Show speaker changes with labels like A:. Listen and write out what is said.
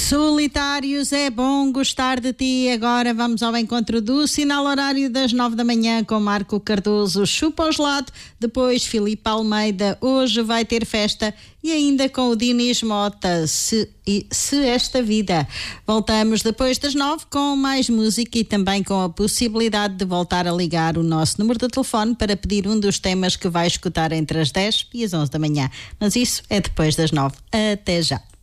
A: Solitários, é bom gostar de ti. Agora vamos ao encontro do sinal horário das 9 da manhã com Marco Cardoso, Chupa ao Gelado. Depois Filipe Almeida, hoje vai ter festa. E ainda com o Dinis Mota, se esta vida. Voltamos depois das 9 com mais música e também com a possibilidade de voltar a ligar o nosso número de telefone para pedir um dos temas que vai escutar entre as 10 e as 11 da manhã. Mas isso é depois das 9. Até já.